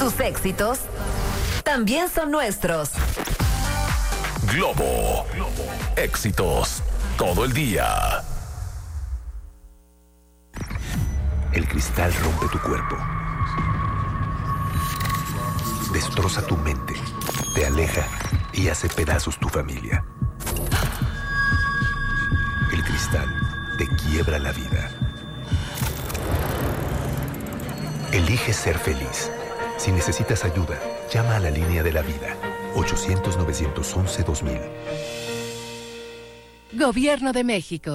Tus éxitos también son nuestros. Globo. Éxitos todo el día. El cristal rompe tu cuerpo. Destroza tu mente. Te aleja y hace pedazos tu familia. El cristal te quiebra la vida. Elige ser feliz. Si necesitas ayuda, llama a la línea de la vida. 800-911-2000. Gobierno de México.